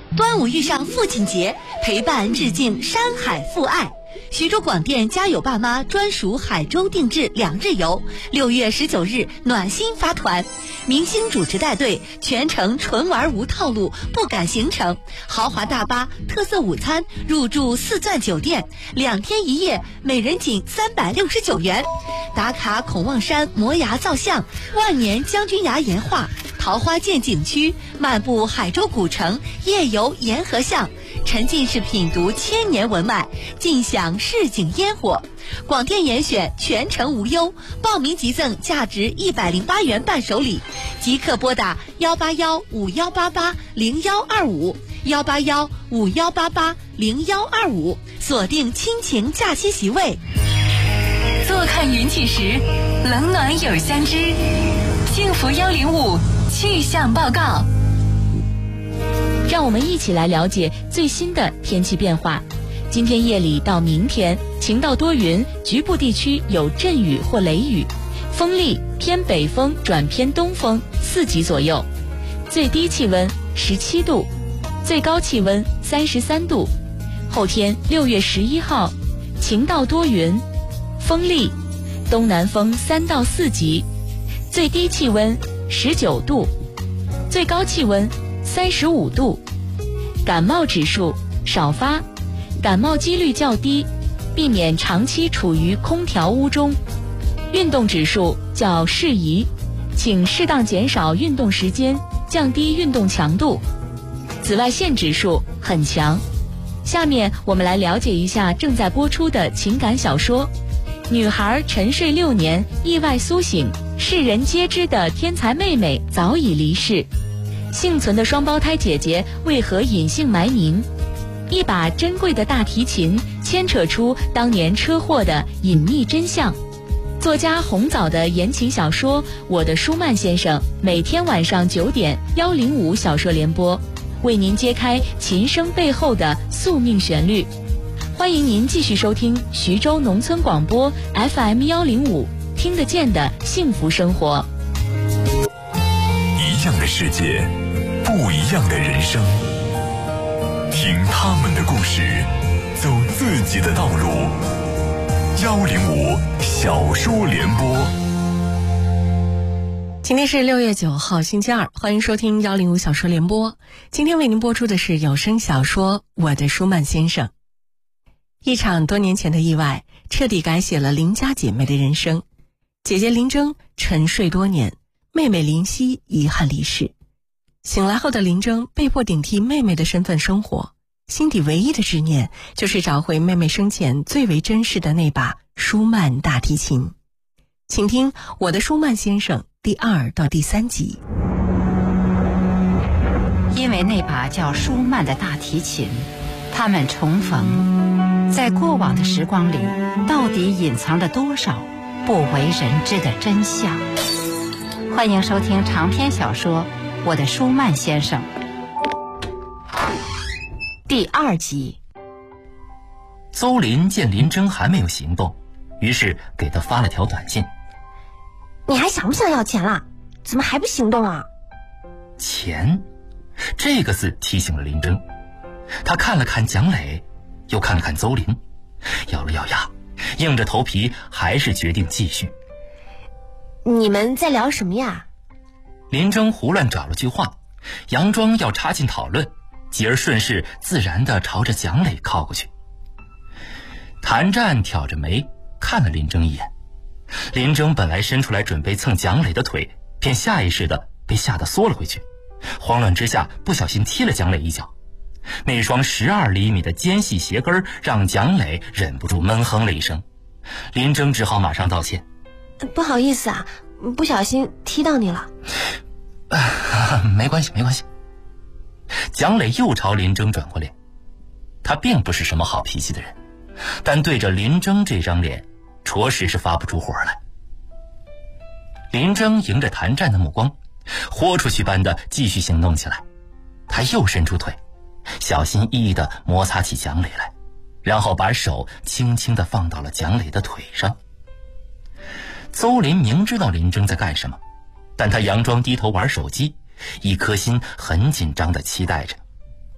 端午遇上父亲节，陪伴致敬山海父爱。徐州广电家有爸妈专属海州定制2日游，6月19日暖心发团，明星主持带队，全程纯玩无套路，不赶行程，豪华大巴、特色午餐，入住4钻酒店，2天1夜，每人仅369元。打卡孔望山摩崖造像、万年将军崖岩画、桃花涧景区，漫步海州古城，夜游沿河巷，沉浸式品读千年文脉，尽享市井烟火。广电严选，全程无忧，报名即赠价值108元伴手礼，即刻拨打18151880125，18151880125，锁定亲情假期席位。 坐看云起时，冷暖有相知。幸福105气象报告， 让我们一起来了解最新的天气变化。今天夜里到明天，晴到多云，局部地区有阵雨或雷雨，风力偏北风转偏东风4级左右，最低气温17度，最高气温33度。后天6月11号，晴到多云，风力东南风3到4级，最低气温19度，最高气温35度。感冒指数少发，感冒几率较低，避免长期处于空调屋中。运动指数较适宜，请适当减少运动时间，降低运动强度。紫外线指数很强。下面我们来了解一下正在播出的情感小说《女孩沉睡6年，意外苏醒，世人皆知的天才妹妹早已离世，幸存的双胞胎姐姐为何隐姓埋名？一把珍贵的大提琴牵扯出当年车祸的隐秘真相。作家红枣的言情小说《我的舒曼先生》，每天晚上9点105小说联播，为您揭开琴声背后的宿命旋律。欢迎您继续收听徐州农村广播 FM105，听得见的幸福生活。 一样的世界，不一样的人生，听他们的故事，走自己的道路。105小说联播。 今天是6月9号星期二，欢迎收听105小说联播。今天为您播出的是有声小说《我的舒曼先生》。一场多年前的意外彻底改写了林家姐妹的人生。姐姐林征沉睡多年，妹妹林夕遗憾离世。醒来后的林征被迫顶替妹妹的身份生活，心底唯一的执念就是找回妹妹生前最为珍视的那把舒曼大提琴。请听《我的舒曼先生》第2到第3集。 因为那把叫舒曼的大提琴，他们重逢，在过往的时光里，到底隐藏着多少不为人知的真相？欢迎收听长篇小说《我的舒曼先生》第2集。 邹林见林征还没有行动，于是给他发了条短信： 你还想不想要钱啦？怎么还不行动啊？ 钱这个字提醒了林征，他看了看蒋磊，又看了看邹林，咬了咬牙，硬着头皮还是决定继续。 你们在聊什么呀？ 林征胡乱找了句话，佯装要插进讨论，继而顺势自然地朝着蒋磊靠过去。谭战挑着眉看了林征一眼，林征本来伸出来准备蹭蒋磊的腿，便下意识地被吓得缩了回去，慌乱之下不小心踢了蒋磊一脚。那双12厘米的尖细鞋跟让蒋磊忍不住闷哼了一声，林征只好马上道歉： 不好意思啊，不小心踢到你了。 没关系没关系。蒋磊又朝林征转过脸，他并不是什么好脾气的人，但对着林征这张脸着实是发不出火来。林征迎着谭战的目光，豁出去般的继续行动起来。他又伸出腿，小心翼翼地摩擦起蒋磊来，然后把手轻轻地放到了蒋磊的腿上。邹林明知道林征在干什么，但他佯装低头玩手机，一颗心很紧张地期待着。